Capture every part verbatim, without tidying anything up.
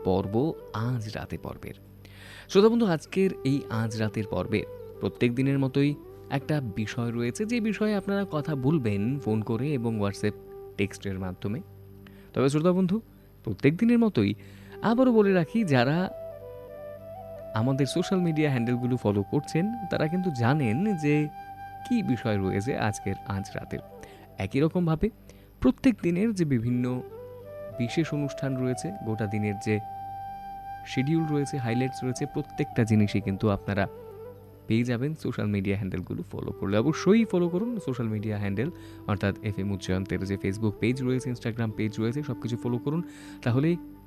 পর্ব আজ রাতে পর্বের। শ্রোতা বন্ধু, আজকের এই আজ রাতের পর্বে প্রত্যেক দিনের মতোই একটা বিষয় রয়েছে, যে বিষয়ে আপনারা কথা বলবেন ফোন করে এবং হোয়াটসঅ্যাপ টেক্সটের মাধ্যমে। তবে শ্রোতা বন্ধু, প্রত্যেক দিনের মতোই আবারও বলে রাখি, যারা আমাদের সোশ্যাল মিডিয়া হ্যান্ডেলগুলো ফলো করছেন তারা কিন্তু জানেন যে কি বিষয় রয়েছে আজকের আজ রাতের। একই রকমভাবে প্রত্যেক দিনের যে বিভিন্ন বিশেষ অনুষ্ঠান রয়েছে, গোটা দিনের যে শিডিউল রয়েছে, হাইলাইটস রয়েছে, প্রত্যেকটা জিনিসই কিন্তু আপনারা পেয়ে যাবেন সোশ্যাল মিডিয়া হ্যান্ডেলগুলো ফলো করলে। অবশ্যই ফলো করুন সোশ্যাল মিডিয়া হ্যান্ডেল, অর্থাৎ এফ এম উচ্চায়ন্তের যে ফেসবুক পেজ রয়েছে, ইনস্টাগ্রাম পেজ রয়েছে, সব কিছু ফলো করুন। তাহলে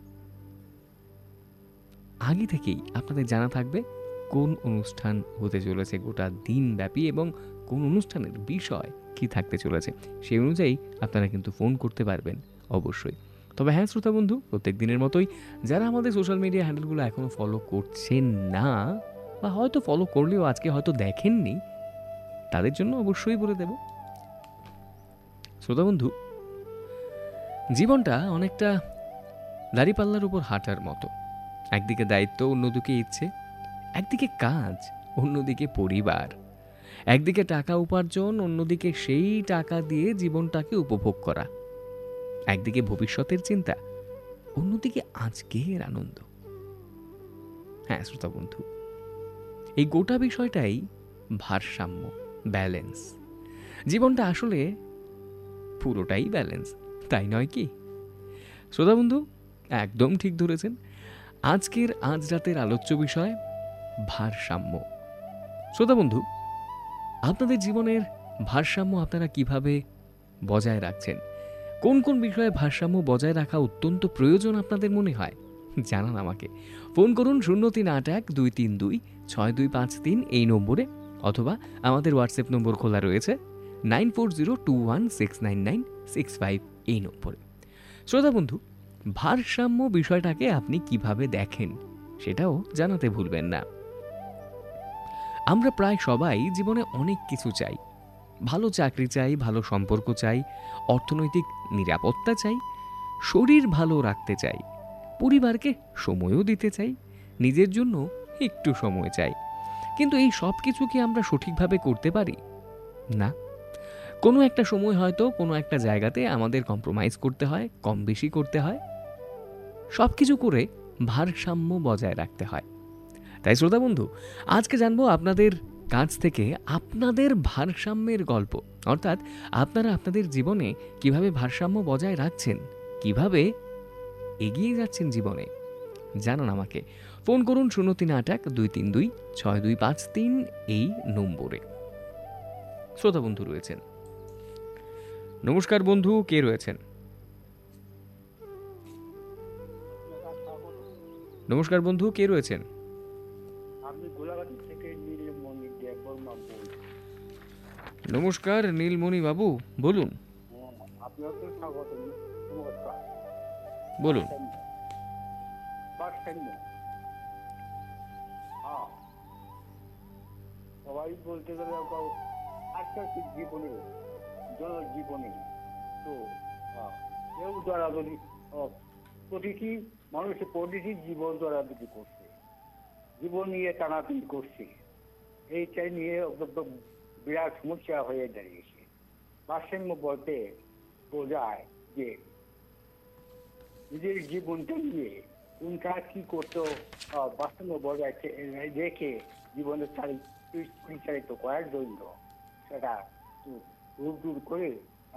আগে থেকেই আপনাদের জানা থাকবে কোন অনুষ্ঠান হতে চলেছে গোটা দিন ব্যাপী এবং কোন অনুষ্ঠানের বিষয় কি থাকতে চলেছে, সেই অনুযায়ী আপনারা কিন্তু ফোন করতে পারবেন অবশ্যই। তবে হ্যাঁ শ্রোতা বন্ধু, প্রত্যেক দিনের মতোই যারা আমাদের সোশ্যাল মিডিয়া হ্যান্ডেলগুলো এখনও ফলো করছেন না, বা হয়তো ফলো করলেও আজকে হয়তো দেখেননি, তাদের জন্য অবশ্যই বলে দেব। শ্রোতা বন্ধু, জীবনটা অনেকটা দাঁড়িপাল্লার উপর হাঁটার মতো। একদিকে দায়িত্ব, অন্যদিকে ইচ্ছে, একদিকে কাজ, অন্যদিকে পরিবার, একদিকে টাকা উপার্জন, অন্যদিকে সেই টাকা দিয়ে জীবনটাকে উপভোগ করা, একদিকে ভবিষ্যতের চিন্তা, অন্যদিকে আজকের আনন্দ। হ্যাঁ শ্রোতা বন্ধু, এই গোটা বিষয়টাই ভারসাম্য, ব্যালেন্স। জীবনটা আসলে পুরোটাই ব্যালেন্স, তাই নয় কি? শ্রোতা বন্ধু, একদম ঠিক ধরেছেন। আজকের আজ রাতের আলোচ্য বিষয় ভারসাম্য। শ্রোতা বন্ধু, আপনাদের জীবনের ভারসাম্য আপনারা কিভাবে বজায় রাখছেন? কোন কোন বিষয়ে ভারসাম্য বজায় রাখা অত্যন্ত প্রয়োজন আপনাদের মনে হয়? জানান আমাকে। ফোন করুন শূন্য তিন আট এক দুই তিন দুই ছয় দুই পাঁচ তিন এই নম্বরে, অথবা আমাদের হোয়াটসঅ্যাপ নম্বর খোলা রয়েছে nine four zero two one six nine nine six five এই নম্বরে। শ্রোতা বন্ধু, ভারসাম্য বিষয়টাকে আপনি কিভাবে দেখেন সেটাও জানাতে ভুলবেন না। আমরা প্রায় সবাই জীবনে অনেক কিছু চাই। ভালো চাকরি চাই, ভালো সম্পর্ক চাই, অর্থনৈতিক নিরাপত্তা চাই, শরীর ভালো রাখতে চাই, পরিবারকে সময়ও দিতে চাই, নিজের জন্য একটু সময় চাই। কিন্তু এই সব কিছু কি আমরা সঠিকভাবে করতে পারি? না। কোনো একটা সময় হয়তো কোনো একটা জায়গাতে আমাদের কম্প্রোমাইজ করতে হয়, কম বেশি করতে হয়, সব কিছু করে ভারসাম্য বজায় রাখতে হয়। তাই শ্রোতা বন্ধু, আজকে জানবো আপনাদের কাছ থেকে আপনাদের ভারসাম্যের গল্প, অর্থাৎ আপনারা আপনাদের জীবনে কিভাবে ভারসাম্য বজায় রাখছেন, কিভাবে এগিয়ে যাচ্ছেন জীবনে, জানান আমাকে। ফোন করুন শূন্য তিন আট এক দুই তিন দুই ছয় দুই পাঁচ তিন এই নম্বরে। শ্রোতা বন্ধু রয়েছেন। নমস্কার বন্ধু, কে রয়েছেন? নমস্কার বন্ধু, কে রয়েছেন? নমস্কার নীলমণি বাবু, বলুন বলুন। সবাই বলতে গেলে আস্তে আস্তে জীবনে জনজীবনে তো কেউ দরাদরি, প্রতিটি মানুষের প্রতিটি জীবন দরাদরি করছে, জীবন নিয়ে টানাটানি করছে। এইটাই নিয়ে বিরাট সমস্যা হয়ে দাঁড়িয়েছে। ভারসাম্য বলতে বোঝায় যে নিজের জীবনটা নিয়ে কোনটা কি করতে ভারসাম্য বজায় রেখে জীবনের পরিচালিত করার জন্য সেটা দূর দূর করে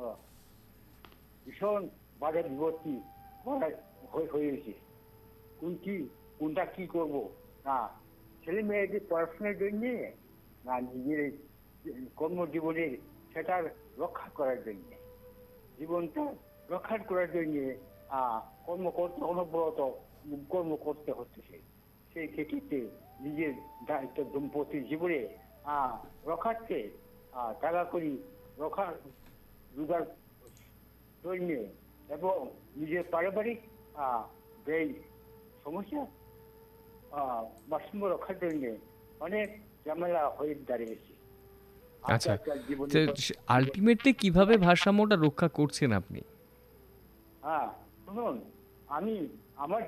ভীষণ বাধা বিভক্তি হয়েছে। কোনটি কোনটা কি করব, না ছেলে মেয়েদের পড়াশোনার জন্যে, না নিজের কর্মজীবনের সেটার রক্ষা করার জন্যে। জীবনটা রক্ষা করার জন্যে কর্ম করতে অনবরত কর্ম করতে হচ্ছে। সেই ক্ষেত্রে নিজের দায়িত্ব দম্পতির জীবনে রক্ষার্থে টাকা করি রক্ষার রোজগার জন্য এবং নিজের পারিবারিক ব্যয় সমস্যা ভারসাম্য রক্ষার জন্য অনেক ঝামেলা হয়ে দাঁড়িয়েছে। আচ্ছা, আলটিমেটলি কিভাবে ভারসাম্যটা রক্ষা করছেন আপনি? হ্যাঁ শুনুন, আমি আমার